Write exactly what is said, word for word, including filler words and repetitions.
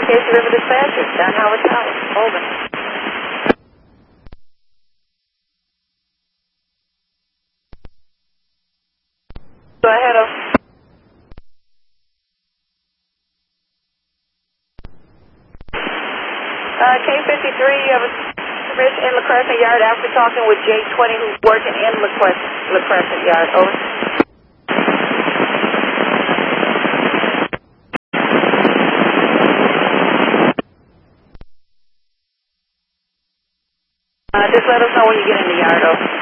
Casey River Dispatcher, Don Howard Tower. Over. Go ahead, over. Uh, K fifty-three, you have a Rich in La Crescent Yard after talking with J twenty who's working in La Crescent, La Crescent Yard. Over. Uh, just let us know when you get in the yard, over.